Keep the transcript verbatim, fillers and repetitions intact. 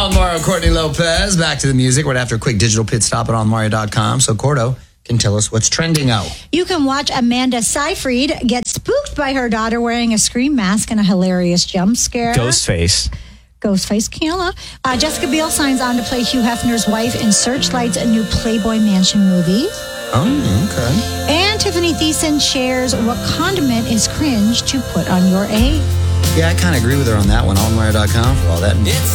Mario, Courtney Lopez. Back to the music right after a quick digital pit stop at on mario dot com. So, Cordo can tell us what's trending out. You can watch Amanda Seyfried get spooked by her daughter wearing a scream mask and a hilarious jump scare. Ghostface. Ghostface Killer. Uh, Jessica Biel signs on to play Hugh Hefner's wife in Searchlight's new Playboy Mansion movie. Oh, okay. And Tiffany Thiessen shares what condiment is cringe to put on your egg. Yeah, I kind of agree with her on that one. on mario dot com for all that. It's